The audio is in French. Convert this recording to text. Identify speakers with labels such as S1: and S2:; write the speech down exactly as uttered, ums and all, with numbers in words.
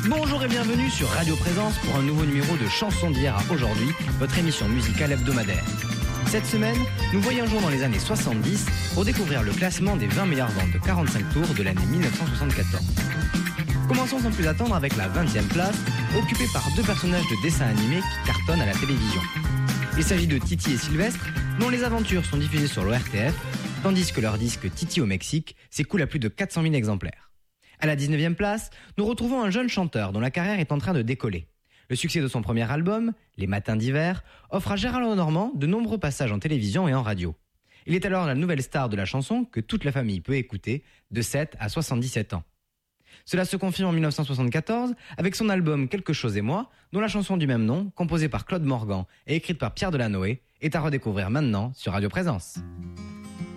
S1: Bonjour et bienvenue sur Radio Présence pour un nouveau numéro de Chansons d'hier à aujourd'hui, votre émission musicale hebdomadaire. Cette semaine, nous voyageons dans les années soixante-dix pour découvrir le classement des vingt meilleures ventes de quarante-cinq tours de l'année dix-neuf cent soixante-quatorze. Commençons sans plus attendre avec la vingtième place, occupée par deux personnages de dessins animés qui cartonnent à la télévision. Il s'agit de Titi et Sylvestre, dont les aventures sont diffusées sur l'O R T F, tandis que leur disque Titi au Mexique s'écoule à plus de quatre cent mille exemplaires. À la dix-neuvième place, nous retrouvons un jeune chanteur dont la carrière est en train de décoller. Le succès de son premier album, Les Matins d'hiver, offre à Gérald Lenormand de nombreux passages en télévision et en radio. Il est alors la nouvelle star de la chanson que toute la famille peut écouter de sept à soixante-dix-sept ans. Cela se confirme en dix-neuf cent soixante-quatorze avec son album Quelque chose et moi, dont la chanson du même nom, composée par Claude Morgan et écrite par Pierre Delanoë, est à redécouvrir maintenant sur Radio Présence.